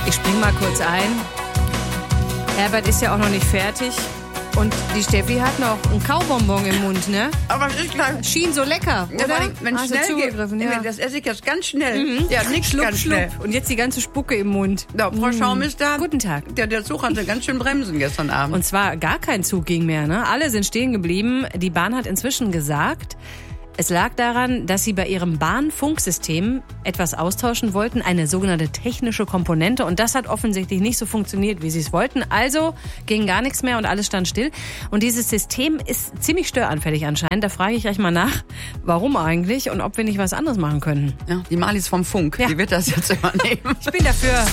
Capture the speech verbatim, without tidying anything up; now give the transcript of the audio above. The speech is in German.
Ich spring mal kurz ein. Herbert ist ja auch noch nicht fertig. Und die Steffi hat noch einen Kaubonbon im Mund, ne? Aber es ist klar. Schien so lecker, Ja, oder? wenn es schnell geht, ja. das esse ich jetzt ganz schnell. Mhm. Ja, nichts Schluck, ganz schluck. schnell. Und jetzt die ganze Spucke im Mund. Ja, Frau Schaum ist da. Guten Tag. Der, der Zug hatte ganz schön bremsen gestern Abend. Und zwar gar kein Zug ging mehr, ne? Alle sind stehen geblieben. Die Bahn hat inzwischen gesagt, es lag daran, dass sie bei ihrem Bahnfunksystem etwas austauschen wollten, eine sogenannte technische Komponente. Und das hat offensichtlich nicht so funktioniert, wie sie es wollten. Also ging gar nichts mehr und alles stand still. Und dieses System ist ziemlich störanfällig anscheinend. Da frage ich gleich mal nach, warum eigentlich und ob wir nicht was anderes machen können. Ja, die Malis vom Funk, Ja. die wird das jetzt übernehmen. Ich bin dafür.